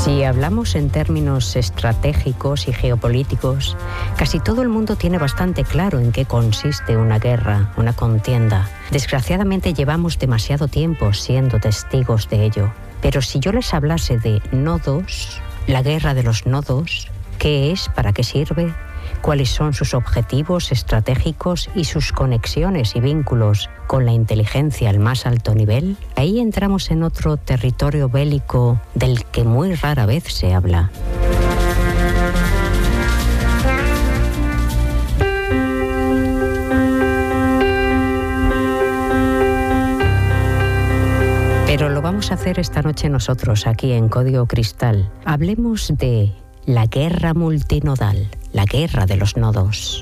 Si hablamos en términos estratégicos y geopolíticos, casi todo el mundo tiene bastante claro en qué consiste una guerra, una contienda. Desgraciadamente llevamos demasiado tiempo siendo testigos de ello. Pero si yo les hablase de nodos, la guerra de los nodos, ¿qué es? ¿Para qué sirve? ¿Cuáles son sus objetivos estratégicos y sus conexiones y vínculos con la inteligencia al más alto nivel? Ahí entramos en otro territorio bélico del que muy rara vez se habla. Pero lo vamos a hacer esta noche nosotros, aquí en Código Cristal. Hablemos de la guerra multinodal, la guerra de los nodos.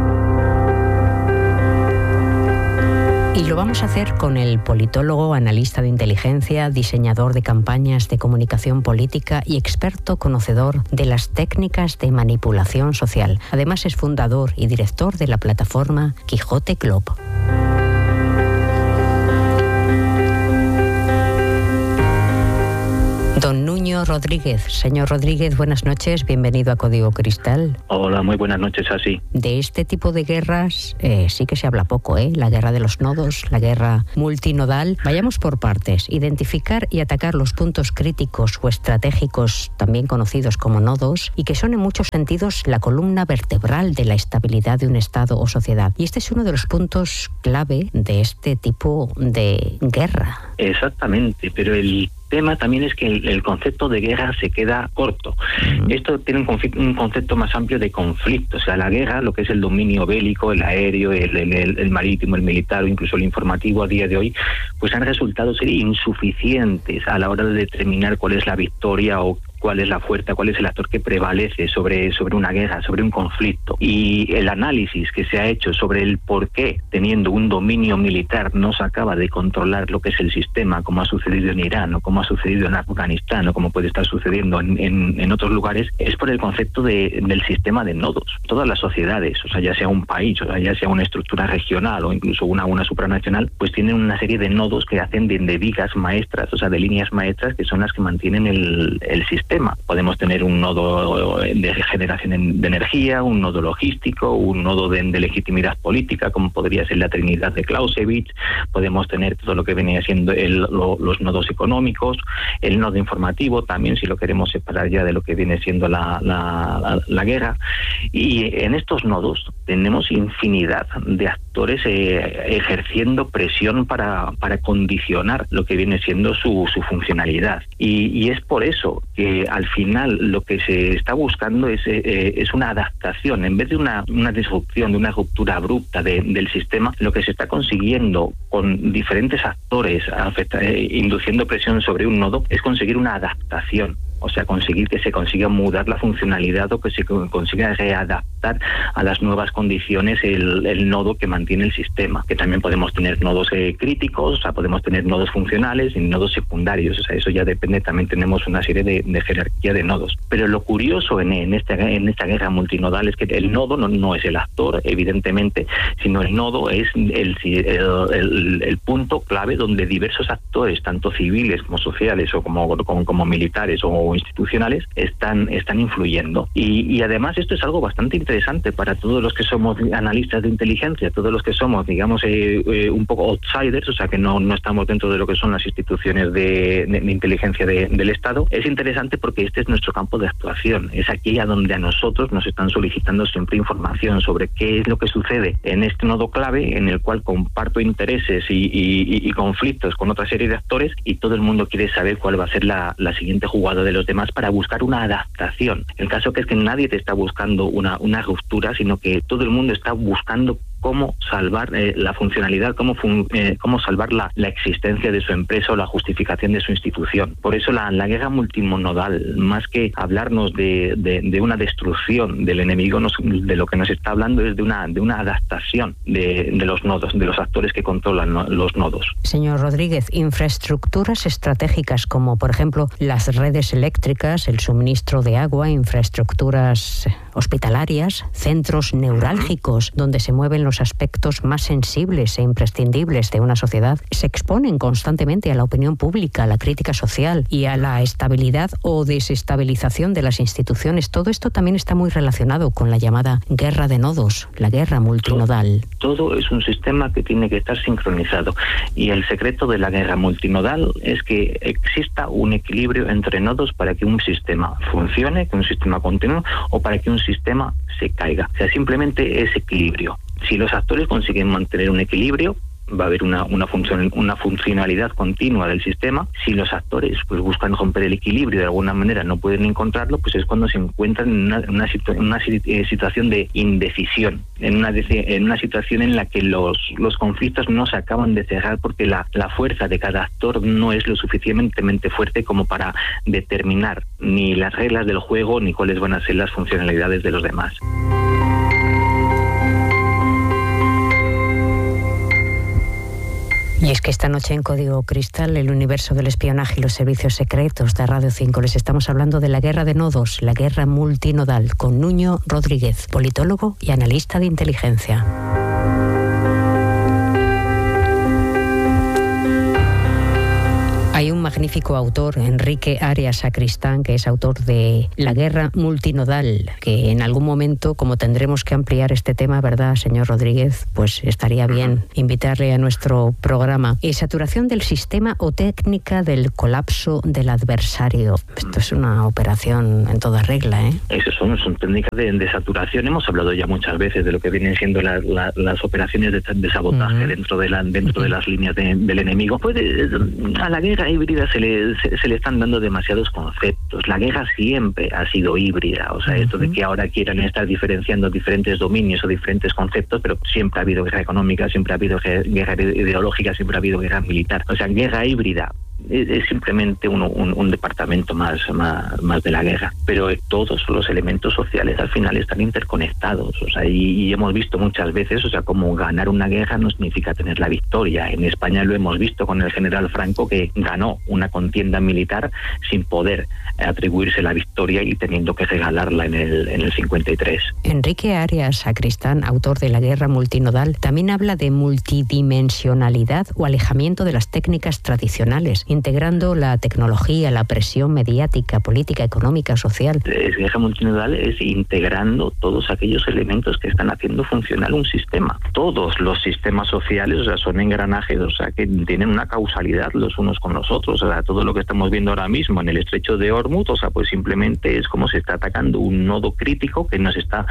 Y lo vamos a hacer con el politólogo, analista de inteligencia, diseñador de campañas de comunicación política y experto conocedor de las técnicas de manipulación social. Además es fundador y director de la plataforma Quijote Club. Don Nuño Rodríguez. Señor Rodríguez, buenas noches, bienvenido a Código Cristal. Hola, muy buenas noches, así. De este tipo de guerras sí que se habla poco, la guerra de los nodos, la guerra multinodal. Vayamos por partes. Identificar y atacar los puntos críticos o estratégicos, también conocidos como nodos, y que son en muchos sentidos la columna vertebral de la estabilidad de un Estado o sociedad. Y este es uno de los puntos clave de este tipo de guerra. Exactamente, pero el tema también es que el concepto de guerra se queda corto. Esto tiene un concepto más amplio de conflicto. O sea, la guerra, lo que es el dominio bélico, el aéreo, el marítimo, el militar o incluso el informativo a día de hoy, pues han resultado ser insuficientes a la hora de determinar cuál es la victoria o cuál es la fuerza, cuál es el actor que prevalece sobre una guerra, sobre un conflicto. Y el análisis que se ha hecho sobre el por qué, teniendo un dominio militar, no se acaba de controlar lo que es el sistema, como ha sucedido en Irán, o como ha sucedido en Afganistán, o como puede estar sucediendo en otros lugares, es por el concepto del sistema de nodos. Todas las sociedades, o sea, ya sea un país, o sea, ya sea una estructura regional, o incluso una supranacional, pues tienen una serie de nodos que hacen de vigas maestras, o sea, de líneas maestras, que son las que mantienen el sistema. Podemos tener un nodo de generación de energía, un nodo logístico, un nodo de legitimidad política, como podría ser la Trinidad de Clausewitz. Podemos tener todo lo que venía siendo los nodos económicos, el nodo informativo también, si lo queremos separar ya de lo que viene siendo la guerra. Y en estos nodos tenemos infinidad de actores ejerciendo presión para condicionar lo que viene siendo su funcionalidad. Y es por eso que al final lo que se está buscando es una adaptación. En vez de una disrupción, de una ruptura abrupta del sistema, lo que se está consiguiendo con diferentes actores induciendo presión sobre un nodo es conseguir una adaptación. O sea, conseguir que se consiga mudar la funcionalidad o que se consiga readaptar a las nuevas condiciones el nodo que mantiene el sistema. Que también podemos tener nodos críticos, o sea, podemos tener nodos funcionales y nodos secundarios. O sea, eso ya depende, también tenemos una serie de jerarquía de nodos. Pero lo curioso en esta guerra multinodal es que el nodo no es el actor, evidentemente, sino el nodo es el punto clave donde diversos actores, tanto civiles como sociales o como militares o institucionales, están influyendo. Y además esto es algo bastante interesante para todos los que somos analistas de inteligencia, todos los que somos, digamos, un poco outsiders, o sea, que no estamos dentro de lo que son las instituciones de inteligencia del Estado. Es interesante porque este es nuestro campo de actuación. Es aquí a donde a nosotros nos están solicitando siempre información sobre qué es lo que sucede en este nodo clave, en el cual comparto intereses y conflictos con otra serie de actores, y todo el mundo quiere saber cuál va a ser la siguiente jugada de los demás para buscar una adaptación. El caso que es que nadie te está buscando una ruptura, sino que todo el mundo está buscando cómo salvar la funcionalidad, cómo salvar la existencia de su empresa o la justificación de su institución. Por eso la guerra multinodal, más que hablarnos de una destrucción del enemigo, de lo que nos está hablando es de una adaptación de los nodos, de los actores que controlan los nodos. Señor Rodríguez, infraestructuras estratégicas como, por ejemplo, las redes eléctricas, el suministro de agua, infraestructuras hospitalarias, centros neurálgicos donde se mueven los los aspectos más sensibles e imprescindibles de una sociedad, se exponen constantemente a la opinión pública, a la crítica social y a la estabilidad o desestabilización de las instituciones. Todo esto también está muy relacionado con la llamada guerra de nodos, la guerra multinodal. Todo es un sistema que tiene que estar sincronizado, y el secreto de la guerra multinodal es que exista un equilibrio entre nodos para que un sistema funcione, que un sistema continúe, o para que un sistema se caiga. O sea, simplemente es equilibrio. Si los actores consiguen mantener un equilibrio, va a haber una funcionalidad continua del sistema. Si los actores pues buscan romper el equilibrio de alguna manera, no pueden encontrarlo, pues es cuando se encuentran en una situación de indecisión, en una situación en la que los conflictos no se acaban de cerrar porque la fuerza de cada actor no es lo suficientemente fuerte como para determinar ni las reglas del juego ni cuáles van a ser las funcionalidades de los demás. Y es que esta noche en Código Cristal, el universo del espionaje y los servicios secretos de Radio 5, les estamos hablando de la guerra de nodos, la guerra multinodal, con Nuño Rodríguez, politólogo y analista de inteligencia. Hay un magnífico autor, Enrique Arias Sacristán, que es autor de La guerra multinodal, que en algún momento, como tendremos que ampliar este tema, ¿verdad, señor Rodríguez? Pues estaría bien invitarle a nuestro programa. Saturación del sistema o técnica del colapso del adversario. Esto es una operación en toda regla, ¿eh? Eso son técnicas de saturación. Hemos hablado ya muchas veces de lo que vienen siendo las operaciones de sabotaje dentro de las líneas del enemigo. A la guerra híbrida se le están dando demasiados conceptos. La guerra siempre ha sido híbrida, o sea, esto de que ahora quieran estar diferenciando diferentes dominios o diferentes conceptos, pero siempre ha habido guerra económica, siempre ha habido guerra ideológica, siempre ha habido guerra militar. O sea, guerra híbrida es simplemente un departamento más de la guerra, pero todos los elementos sociales al final están interconectados, o sea, y hemos visto muchas veces, o sea, como ganar una guerra no significa tener la victoria. En España lo hemos visto con el general Franco, que ganó una contienda militar sin poder atribuirse la victoria y teniendo que regalarla en el 53. Enrique Arias Sacristán, autor de La guerra multinodal, también habla de multidimensionalidad o alejamiento de las técnicas tradicionales, integrando la tecnología, la presión mediática, política, económica, social. La guerra multinodal es integrando todos aquellos elementos que están haciendo funcionar un sistema. Todos los sistemas sociales, o sea, son engranajes, o sea, que tienen una causalidad los unos con los otros. O sea, todo lo que estamos viendo ahora mismo en el estrecho de Hormuz, o sea, pues simplemente es como se está atacando un nodo crítico que nos está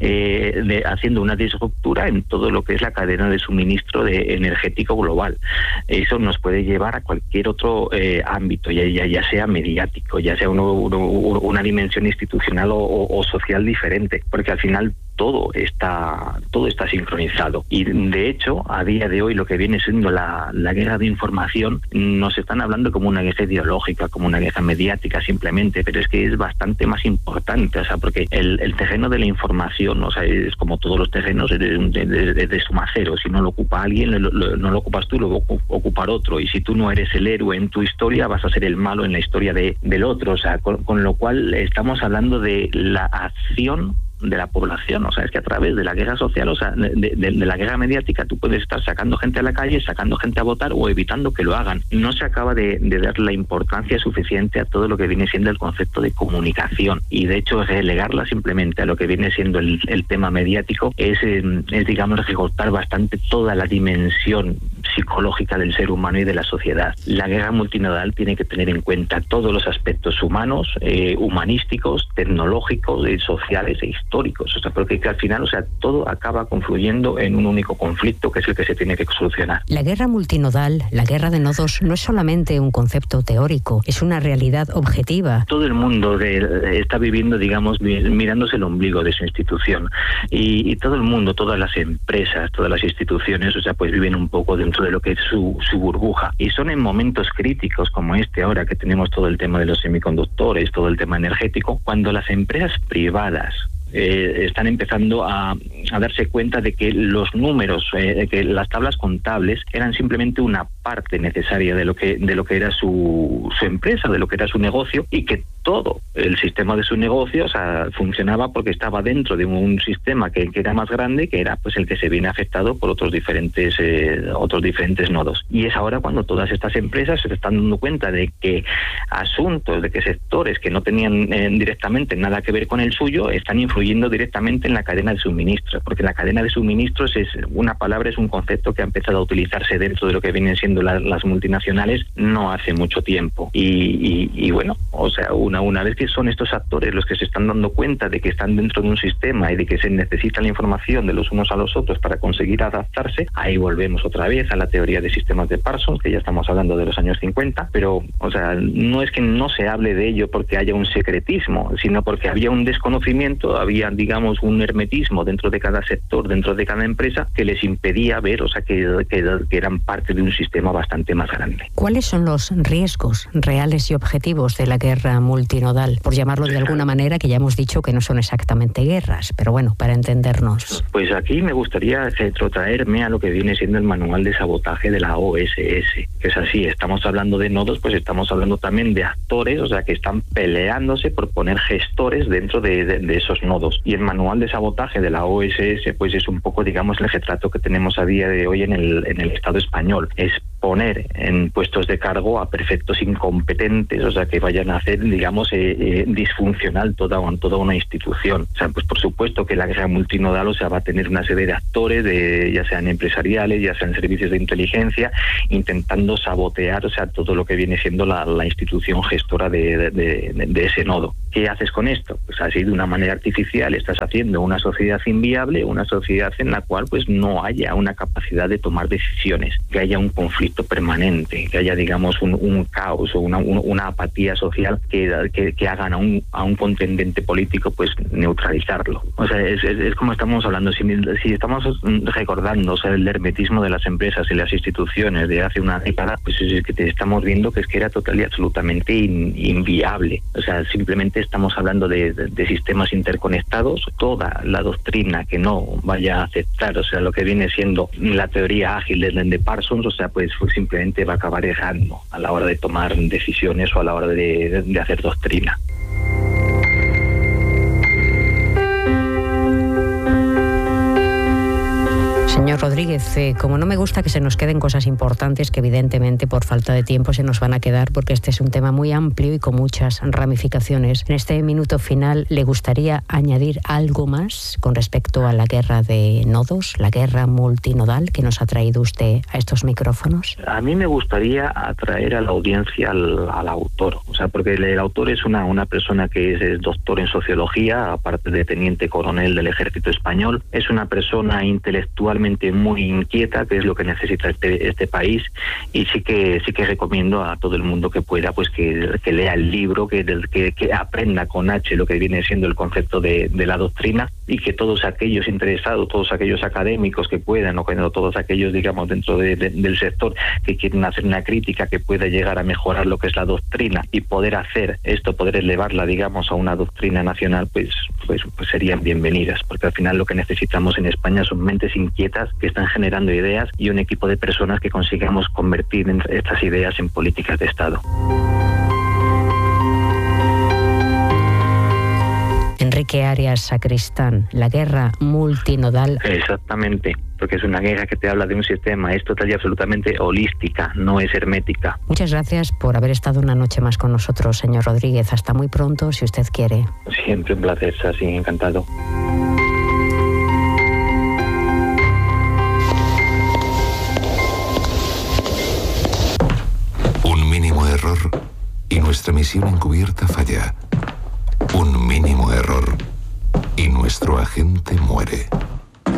haciendo una disruptura en todo lo que es la cadena de suministro energético global. Eso nos puede llevar a cualquier otro ámbito, ya sea mediático, ya sea una dimensión institucional o social diferente, porque al final todo está sincronizado. Y de hecho, a día de hoy, lo que viene siendo la guerra de información, nos están hablando como una guerra ideológica, como una guerra mediática simplemente, pero es que es bastante más importante, o sea, porque el terreno de la información, o sea, es como todos los terrenos, es de suma cero. Si no lo ocupa alguien, no lo ocupas tú, lo va a ocupar otro, y si tú no eres el héroe en tu historia, vas a ser el malo en la historia del otro, o sea, con lo cual estamos hablando de la acción de la población, o sea, es que a través de la guerra social, o sea, de la guerra mediática, tú puedes estar sacando gente a la calle, sacando gente a votar o evitando que lo hagan. No se acaba de dar la importancia suficiente a todo lo que viene siendo el concepto de comunicación, y de hecho relegarla simplemente a lo que viene siendo el tema mediático es digamos, recortar bastante toda la dimensión psicológica del ser humano y de la sociedad. La guerra multinodal tiene que tener en cuenta todos los aspectos humanos, humanísticos, tecnológicos, sociales e históricos, o sea, porque al final, o sea, todo acaba confluyendo en un único conflicto que es el que se tiene que solucionar. La guerra multinodal, la guerra de nodos, no es solamente un concepto teórico, es una realidad objetiva. Todo el mundo está viviendo, digamos, mirándose el ombligo de su institución, y todo el mundo, todas las empresas, todas las instituciones, o sea, pues viven un poco dentro de lo que es su burbuja, y son en momentos críticos como este ahora que tenemos todo el tema de los semiconductores, todo el tema energético, cuando las empresas privadas están empezando a darse cuenta de que los números, que las tablas contables eran simplemente una parte necesaria de lo que era su empresa, de lo que era su negocio, y que todo el sistema de su negocio, o sea, funcionaba porque estaba dentro de un sistema que era más grande, que era pues el que se viene afectado por otros diferentes nodos. Y es ahora cuando todas estas empresas se están dando cuenta de que asuntos, de que sectores que no tenían directamente nada que ver con el suyo, están influyendo directamente en la cadena de suministro, porque la cadena de suministros es un concepto que ha empezado a utilizarse dentro de lo que vienen siendo las multinacionales no hace mucho tiempo. Y bueno, o sea, una vez que son estos actores los que se están dando cuenta de que están dentro de un sistema y de que se necesita la información de los unos a los otros para conseguir adaptarse, ahí volvemos otra vez a la teoría de sistemas de Parsons, que ya estamos hablando de los años 50, pero, o sea, no es que no se hable de ello porque haya un secretismo, sino porque había un desconocimiento, había, digamos, un hermetismo dentro de cada sector, dentro de cada empresa, que les impedía ver, o sea, que eran parte de un sistema bastante más grande. ¿Cuáles son los riesgos reales y objetivos de la guerra multinodal? Por llamarlo de alguna manera, que ya hemos dicho que no son exactamente guerras, pero bueno, para entendernos. Pues aquí me gustaría retrotraerme a lo que viene siendo el manual de sabotaje de la OSS, que es así, estamos hablando de nodos, pues estamos hablando también de actores, o sea, que están peleándose por poner gestores dentro de esos nodos. Y el manual de sabotaje de la OSS, pues es un poco, digamos, el retrato que tenemos a día de hoy en el Estado español. Es poner en puestos de cargo a perfectos incompetentes, o sea, que vayan a hacer, digamos, disfuncional toda una institución. O sea, pues por supuesto que la guerra multinodal, o sea, va a tener una serie de actores, ya sean empresariales, ya sean servicios de inteligencia, intentando sabotear, o sea, todo lo que viene siendo la institución gestora de ese nodo. ¿Qué haces con esto? Pues así, de una manera artificial, estás haciendo una sociedad inviable, una sociedad en la cual pues no haya una capacidad de tomar decisiones, que haya un conflicto permanente, que haya, digamos, un caos o una apatía social que hagan a un contendente político pues neutralizarlo. O sea, es como estamos hablando, si estamos recordando, o sea, el hermetismo de las empresas y las instituciones de hace una década, pues es que estamos viendo que era total y absolutamente inviable. O sea, simplemente estamos hablando de sistemas interconectados. Toda la doctrina que no vaya a aceptar, o sea, lo que viene siendo la teoría ágil de Parsons, o sea, pues simplemente va a acabar errando a la hora de tomar decisiones o a la hora de hacer doctrina. Señor Rodríguez, como no me gusta que se nos queden cosas importantes que evidentemente por falta de tiempo se nos van a quedar, porque este es un tema muy amplio y con muchas ramificaciones, en este minuto final, ¿le gustaría añadir algo más con respecto a la guerra de nodos, la guerra multinodal que nos ha traído usted a estos micrófonos? A mí me gustaría atraer a la audiencia al autor, o sea, porque el autor es una persona que es doctor en sociología, aparte de teniente coronel del Ejército Español, es una persona intelectualmente muy inquieta, que es lo que necesita este país, y sí que recomiendo a todo el mundo que pueda pues que lea el libro, que aprenda con H lo que viene siendo el concepto de la doctrina, y que todos aquellos interesados, todos aquellos académicos que puedan, o todos aquellos, digamos, dentro del sector que quieren hacer una crítica que pueda llegar a mejorar lo que es la doctrina y poder hacer esto, poder elevarla, digamos, a una doctrina nacional, pues serían bienvenidas, porque al final lo que necesitamos en España son mentes inquietas que están generando ideas y un equipo de personas que consigamos convertir estas ideas en políticas de Estado. Enrique Arias Sacristán, la guerra multinodal. Exactamente, porque es una guerra que te habla de un sistema, es total y absolutamente holística, no es hermética. Muchas gracias por haber estado una noche más con nosotros, señor Rodríguez. Hasta muy pronto, si usted quiere. Siempre un placer, así, encantado. Un mínimo error y nuestra misión encubierta falla. Un mínimo error y nuestro agente muere.